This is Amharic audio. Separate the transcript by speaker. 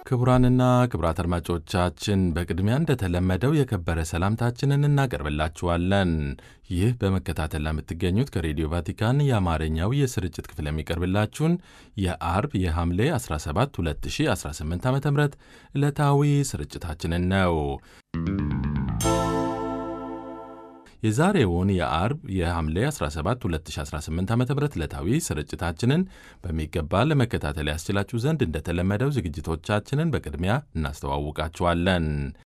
Speaker 1: ክቡራንና ክቡራት አድማጮቻችን በቅድሚያ እንደተለመደው የከበረ ሰላምታችንን እናቀርብላችኋለን። ይህ በመከታተል ለምትገኙት ከሬዲዮ ቫቲካን የአማርኛው የስርጭት ክፍል የሚቀርብላችሁን የአርብ የሐምሌ 17 2018 ዓ ም ዕለታዊ ስርጭታችንን ነው። የዛሬውን የአርብ የሐምሌ 17 2018 ዓ ም ዕለታዊ ስርጭታችንን በሚገባ ለመከታተል ያስችላችሁ ዘንድ እንደተለመደው ዝግጅቶቻችንን በቅድሚያ እናስተዋውቃችኋለን።